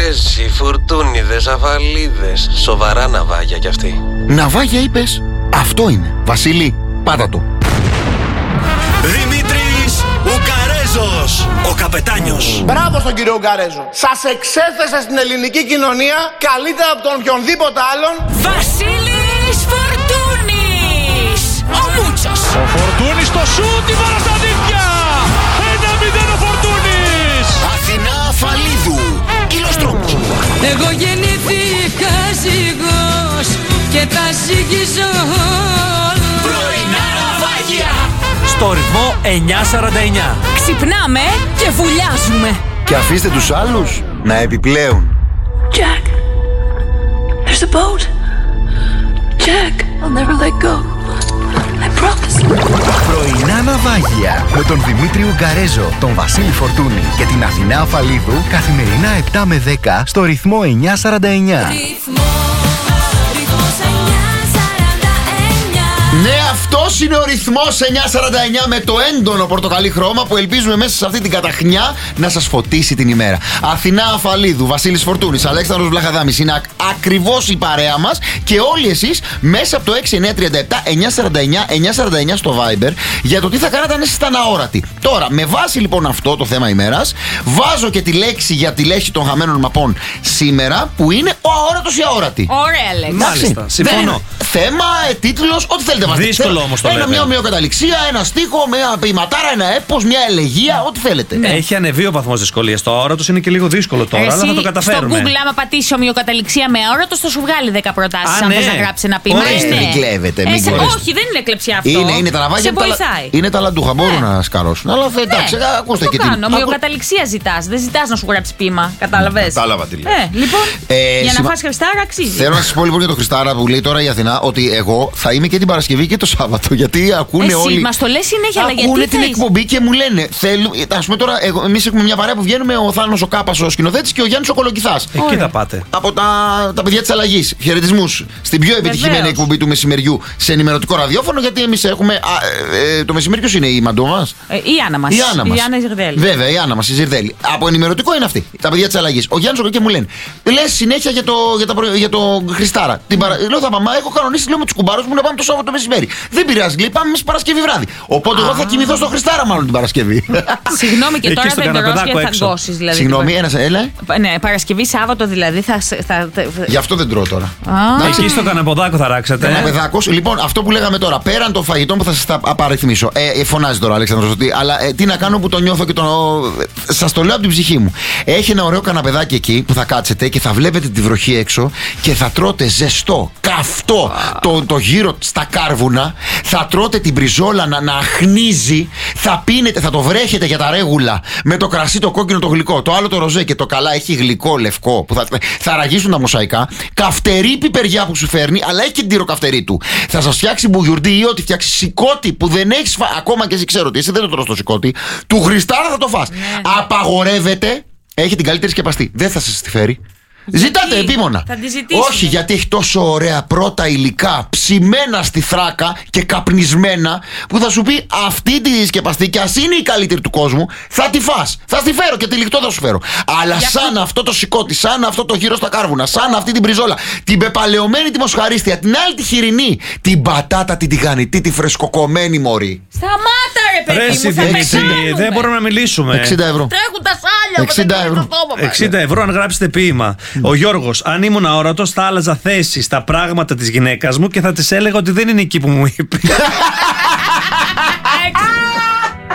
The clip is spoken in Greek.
Καρέζι, φουρτούνιδες, αβαλίδες. Σοβαρά ναυάγια κι αυτοί. Ναυάγια είπες? Αυτό είναι. Βασίλη, πάτα το. Δημήτρης Ουγκαρέζος, ο καπετάνιος. Μπράβο στον κύριο Ουγκαρέζο. Σας εξέθεσε στην ελληνική κοινωνία καλύτερα από τον οποιονδήποτε άλλον. Βασίλης Φορτούνης, ο Μούτσος. Ο Φορτούνης στο σούτ, η μπάλα στα δίχτυα. 1-0 ο Φορτούνης. Αθηνά Αφαλίδου, Κυλοστρόπου. Εγώ γεννήθηκα ζυγός και τα ζυγίζω όλα. Πρωινά ναυάγια. Στο ρυθμό 949. Ξυπνάμε και βουλιάζουμε. Και αφήστε τους άλλους να επιπλέουν. Jack, there's a boat. Jack, I'll never let go. I promise. Πρωινά ναυάγια με τον Δημήτρη Ουγκαρέζο, τον Βασίλη Φορτούνη και την Αθηνά Αφαλίδου καθημερινά 7 με 10 στο ρυθμό 949. Ναι, αυτός είναι ο ρυθμός 949 με το έντονο πορτοκαλί χρώμα που ελπίζουμε μέσα σε αυτή την καταχνιά να σας φωτίσει την ημέρα. Αθηνά Αφαλίδου, Βασίλης Φορτούνης, Αλέξανδρος Βλαχαδάμης είναι ακριβώς η παρέα μας και όλοι εσείς μέσα από το 6937 949 949 στο Viber για το τι θα κάνατε αν ήσασταν αόρατοι. Τώρα, με βάση λοιπόν αυτό το θέμα ημέρας, βάζω και τη λέξη για τη λέξη των χαμένων μαπών σήμερα που είναι ο αόρατος ή αόρατη. Ωραία λέξη. Μάλιστα, συμφωνώ. Θέμα, τίτλος, ό,τι θέλετε. Δύσκολο όμως το λέτε. Μια ομοιοκαταληξία, ένα στίχο, μια ποιηματάρα, ένα έπος, μια ελεγεία, ό,τι θέλετε. Ναι. Έχει ανεβεί ο βαθμός δυσκολίας. Το αόρατος είναι και λίγο δύσκολο τώρα, αλλά θα το καταφέρουμε. Στο Google, άμα πατήσει ομοιοκαταληξία με αόρατος, θα σου βγάλει 10 προτάσεις. Αν ναι. θες να γράψει ένα ποίημα. Ορίστε, μην κλέβετε. Όχι, δεν είναι κλεψιά αυτό. Είναι τα λαβάκια. Σε βοηθάει. Είναι τα λαντούχα, μπορούν να σκαρώσουν. Αλλά εντάξει, ακούστε και τι. Ομοιοκαταληξία ζητάς. Δεν ζητάς να σου γράψει ποίημα. Κατάλαβες. Κατάλαβα τι λέει. Λοιπόν, για να φας Χριστάρα αξίζει. Θέλω να σας πω λοιπόν για το Χριστάρα που λέει τώρα η Αθηνά ότι εγώ θα είμαι και την Παρασκευή και το Σάββατο. Γιατί ακούνε όλοι. Εσύ μας το λες συνέχεια, αλλά γιατί. Ακούνε την εκπομπή και μου λένε. Ας πούμε τώρα, εμείς έχουμε μια παρέα που βγαίνουμε, ο Θάνος ο Κάπας ο σκηνοθέτης και ο Γιάννης ο Κολοκυθάς. Εκεί θα πάτε. Από τα παιδιά της Αλλαγής. Χαιρετισμούς στην πιο επιτυχημένη εκπομπή του μεσημεριού σε ενημερωτικό ραδιόφωνο. Γιατί εμείς έχουμε. Το μεσημέρι ποιος είναι, η Μαντό μας? Η Άννα μας. Η Άννα Ζιρδέλη. Βέβαια, η Άννα μας, η Ζιρδέλη. Από ενημερωτικό είναι αυτή. Τα παιδιά της Αλλαγής. Ο Γιάννης ο και μου λένε. Λες συνέχεια για το Χριστάρα. Λέω θα πάμε. Έχω κανονίσει λέω με τους κουμπάρους μου να πάμε το Σάββατο μεσημέρι. Δεν πειράζει, λέει, πάμε εμείς Παρασκευή βράδυ. Οπότε εγώ θα κοιμηθώ στο Χριστάρα μάλλον την Παρασκευή. Συγγνώμη, και τώρα δεν περνάς και θα γκώσεις δηλαδή. Συγγνώμη, έλα. Ναι, Παρασκευή, Σάββατο δηλαδή θα. Γι' αυτό δεν τρώω τώρα. Εκεί στο καναποδάκο θα ράξετε. Καναπεδάκος. Λοιπόν, αυτό που λέγαμε τώρα, πέραν των φαγητών που θα σας τα απαριθμίσω. Φωνάζει τώρα ο Αλέξανδρος ότι. Αλλά τι να κάνω που το νιώθω και σας το λέω από την ψυχή μου. Έχει ένα ωραίο καναπεδάκι εκεί που θα κάτσετε και θα βλέπετε τη βροχή έξω και θα τρώτε ζεστό, καυτό το γύρο στα κάρβουνα. Θα τρώτε την μπριζόλα να αχνίζει. Θα πίνετε, θα το βρέχετε για τα ρέγουλα με το κρασί το κόκκινο το γλυκό. Το άλλο το ροζέ και το καλά έχει γλυκό λευκό που θα ραγίσουν τα μοσαϊκά. Καυτερή πιπεριά που σου φέρνει, αλλά έχει και την τυροκαυτερή του. Θα σας φτιάξει μπουγιουρντί ή ό,τι φτιάξει. Σηκώτη που δεν έχεις φάει. Ακόμα και εσύ ξέρω ότι εσύ δεν το τρως το σηκώτη. Του Χριστάρα θα το φας. Απαγορεύεται. Έχει την καλύτερη σκεπαστή. Δεν θα σας τη φέρει. Ζητάτε επίμονα. Όχι, γιατί έχει τόσο ωραία πρώτα υλικά ψημένα στη θράκα και καπνισμένα που θα σου πει αυτή τη σκεπαστή και ας είναι η καλύτερη του κόσμου, θα τη φας. Θα στη φέρω και τυλικτό θα σου φέρω. Αλλά σαν αυτό το σηκώτη, σαν αυτό το γύρο στα κάρβουνα, σαν αυτή την μπριζόλα, την πεπαλαιωμένη τη μοσχαρίστια, την άλλη τη χοιρινή, την πατάτα, την τηγανιτή, τη φρεσκοκομμένη μωρή. Σταμάτα ρε παιδί μου, δεν μπορούμε να μιλήσουμε. 60 ευρώ. Τρέχουν τα σάλια. 60 ευρώ αν γράψετε ποίημα. Ο Γιώργος, αν ήμουν αόρατος θα άλλαζα θέση στα πράγματα της γυναίκας μου και θα της έλεγα ότι δεν είναι εκεί που μου είπε.